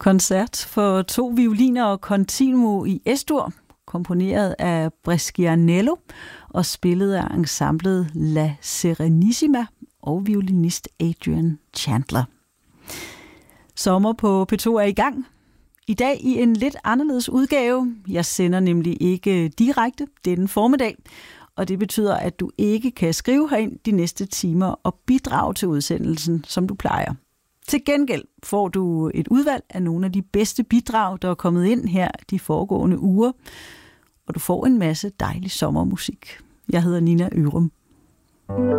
Koncert for 2 violiner og continuo i Es-dur, komponeret af Brescianello og spillet af ensemblet La Serenissima og violinist Adrian Chandler. Sommer på P2 er i gang. I dag i en lidt anderledes udgave. Jeg sender nemlig ikke direkte denne formiddag, og det betyder, at du ikke kan skrive herind de næste timer og bidrage til udsendelsen, som du plejer. Til gengæld får du et udvalg af nogle af de bedste bidrag, der er kommet ind her de foregående uger, og du får en masse dejlig sommermusik. Jeg hedder Nina Ørum.